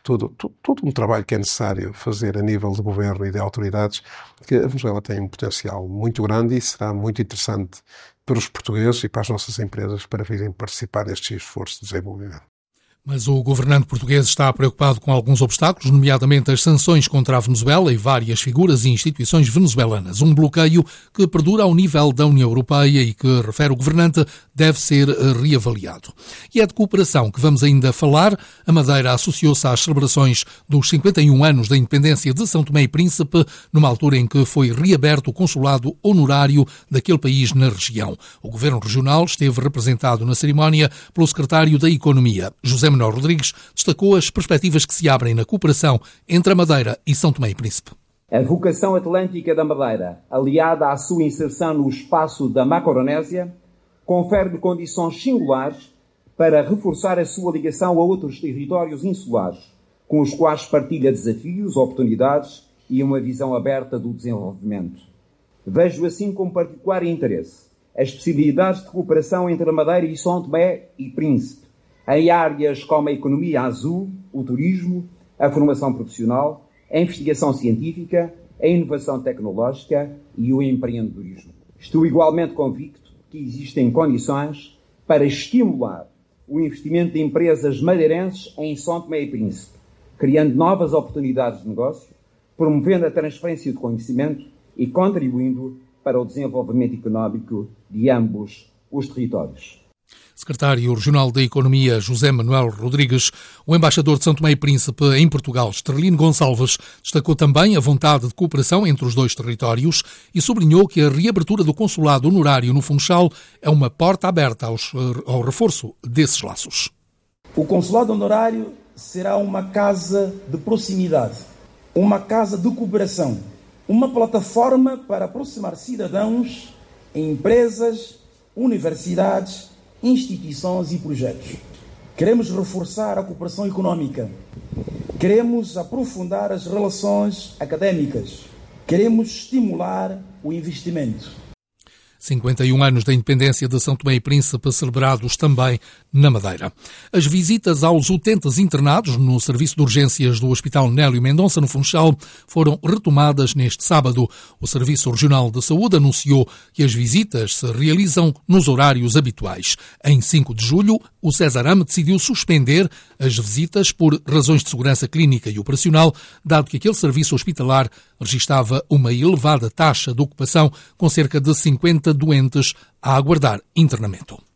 todo um trabalho que é necessário fazer a nível de governo e de autoridades, que a Venezuela tem um potencial muito grande e será muito interessante para os portugueses e para as nossas empresas para virem participar deste esforço de desenvolvimento. Mas o governante português está preocupado com alguns obstáculos, nomeadamente as sanções contra a Venezuela e várias figuras e instituições venezuelanas. Um bloqueio que perdura ao nível da União Europeia e que, refere o governante, deve ser reavaliado. E é de cooperação que vamos ainda falar. A Madeira associou-se às celebrações dos 51 anos da independência de São Tomé e Príncipe, numa altura em que foi reaberto o consulado honorário daquele país na região. O governo regional esteve representado na cerimónia pelo secretário da Economia, José Manuel Rodrigues, destacou as perspectivas que se abrem na cooperação entre a Madeira e São Tomé e Príncipe. A vocação atlântica da Madeira, aliada à sua inserção no espaço da Macronésia, confere-lhe condições singulares para reforçar a sua ligação a outros territórios insulares, com os quais partilha desafios, oportunidades e uma visão aberta do desenvolvimento. Vejo assim com particular interesse as possibilidades de cooperação entre a Madeira e São Tomé e Príncipe, em áreas como a economia azul, o turismo, a formação profissional, a investigação científica, a inovação tecnológica e o empreendedorismo. Estou igualmente convicto que existem condições para estimular o investimento de empresas madeirenses em São Tomé e Príncipe, criando novas oportunidades de negócio, promovendo a transferência de conhecimento e contribuindo para o desenvolvimento económico de ambos os territórios. Secretário Regional da Economia, José Manuel Rodrigues. O embaixador de São Tomé e Príncipe em Portugal, Estrelino Gonçalves, destacou também a vontade de cooperação entre os dois territórios e sublinhou que a reabertura do consulado honorário no Funchal é uma porta aberta ao reforço desses laços. O consulado honorário será uma casa de proximidade, uma casa de cooperação, uma plataforma para aproximar cidadãos, empresas, universidades, instituições e projetos. Queremos reforçar a cooperação económica. Queremos aprofundar as relações académicas. Queremos estimular o investimento. 51 anos da independência de São Tomé e Príncipe celebrados também na Madeira. As visitas aos utentes internados no serviço de urgências do Hospital Nélio Mendonça, no Funchal, foram retomadas neste sábado. O Serviço Regional de Saúde anunciou que as visitas se realizam nos horários habituais. Em 5 de julho, o Cesarame decidiu suspender as visitas por razões de segurança clínica e operacional, dado que aquele serviço hospitalar registava uma elevada taxa de ocupação, com cerca de 50 doentes a aguardar internamento.